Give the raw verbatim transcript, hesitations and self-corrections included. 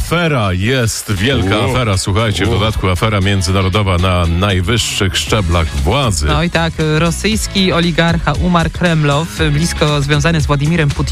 afera jest, wielka U. afera, słuchajcie, w U. dodatku afera międzynarodowa na najwyższych szczeblach władzy. No i tak, rosyjski oligarcha Umar Kremlow, blisko związany z Władimirem Putinem,